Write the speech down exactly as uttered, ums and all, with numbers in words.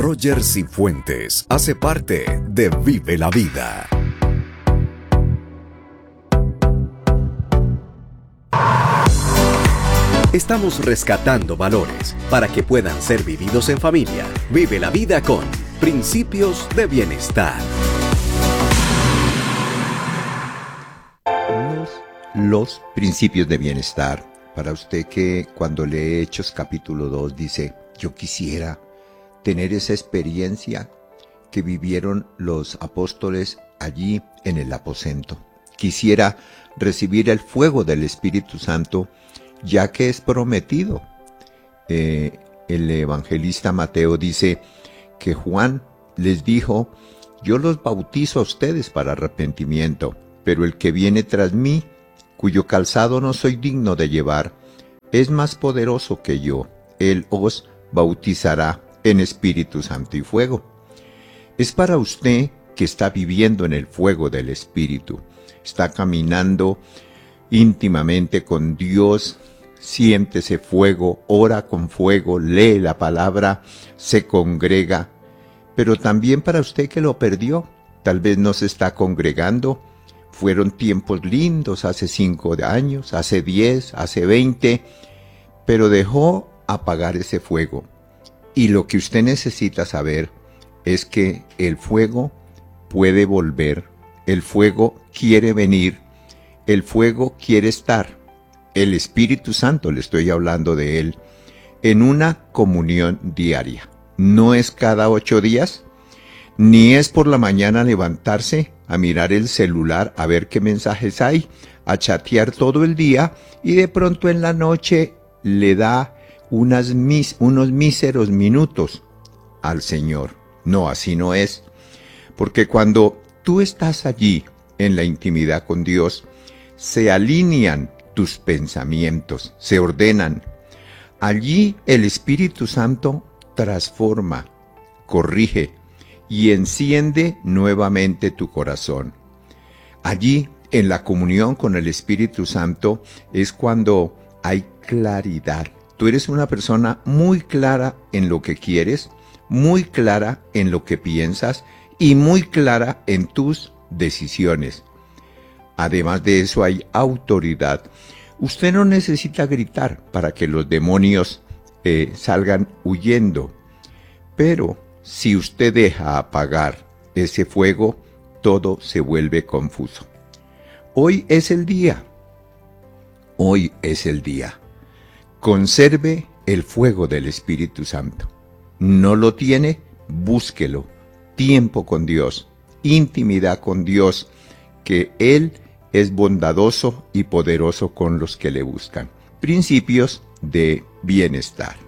Roger Cifuentes hace parte de Vive la Vida. Estamos rescatando valores para que puedan ser vividos en familia. Vive la vida con Principios de Bienestar. Los, los principios de bienestar. Para usted que cuando lee Hechos capítulo dos dice, yo quisiera tener esa experiencia que vivieron los apóstoles allí en el aposento. Quisiera recibir el fuego del Espíritu Santo, ya que es prometido. Eh, el evangelista Mateo dice que Juan les dijo, yo los bautizo a ustedes para arrepentimiento, pero el que viene tras mí, cuyo calzado no soy digno de llevar, es más poderoso que yo. Él os bautizará en Espíritu Santo y fuego. Es para usted que está viviendo en el fuego del Espíritu, está caminando íntimamente con Dios, siente ese fuego, ora con fuego, lee la palabra, se congrega, pero también para usted que lo perdió, tal vez no se está congregando. Fueron tiempos lindos hace cinco años, hace diez, hace veinte, pero dejó apagar ese fuego. Y lo que usted necesita saber es que el fuego puede volver, el fuego quiere venir, el fuego quiere estar. El Espíritu Santo, le estoy hablando de él, en una comunión diaria. No es cada ocho días, ni es por la mañana levantarse a mirar el celular a ver qué mensajes hay, a chatear todo el día y de pronto en la noche le da unas mis, unos míseros minutos al Señor. No, así no es. Porque cuando tú estás allí en la intimidad con Dios, se alinean tus pensamientos, se ordenan. Allí el Espíritu Santo transforma, corrige y enciende nuevamente tu corazón. Allí, en la comunión con el Espíritu Santo, es cuando hay claridad. Tú eres una persona muy clara en lo que quieres, muy clara en lo que piensas y muy clara en tus decisiones. Además de eso hay autoridad. Usted no necesita gritar para que los demonios eh, salgan huyendo, pero si usted deja apagar ese fuego, todo se vuelve confuso. Hoy es el día. Hoy es el día. Conserve el fuego del Espíritu Santo. ¿No lo tiene? Búsquelo. Tiempo con Dios, intimidad con Dios, que Él es bondadoso y poderoso con los que le buscan. Principios de bienestar.